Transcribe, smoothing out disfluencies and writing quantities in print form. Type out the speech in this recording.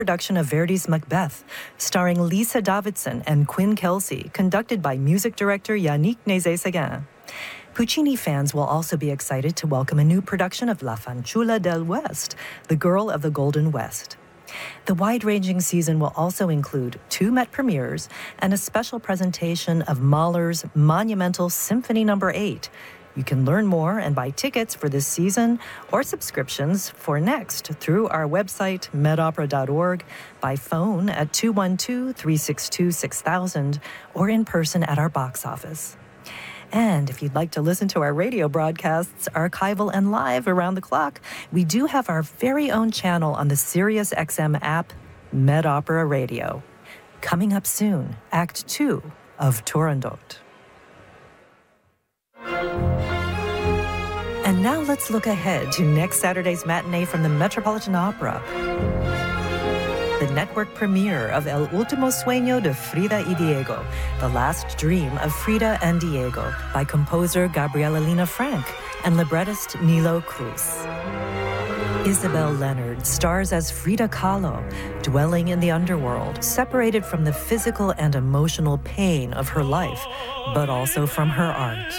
production of Verdi's Macbeth, starring Lisa Davidson and Quinn Kelsey, conducted by music director Yannick Nézet-Séguin. Puccini fans will also be excited to welcome a new production of La Fanciulla del West, The Girl of the Golden West. The wide-ranging season will also include 2 Met premieres and a special presentation of Mahler's monumental Symphony No. 8. You can learn more and buy tickets for this season or subscriptions for next through our website, medopera.org, by phone at 212-362-6000, or in person at our box office. And if you'd like to listen to our radio broadcasts, archival and live around the clock, we do have our very own channel on the SiriusXM app, Med Opera Radio. Coming up soon, Act 2 of Turandot. And now let's look ahead to next Saturday's matinee from the Metropolitan Opera. The network premiere of El Último Sueño de Frida y Diego, The Last Dream of Frida and Diego, by composer Gabriela Lina Frank and librettist Nilo Cruz. Isabel Leonard stars as Frida Kahlo, dwelling in the underworld, separated from the physical and emotional pain of her life, but also from her art.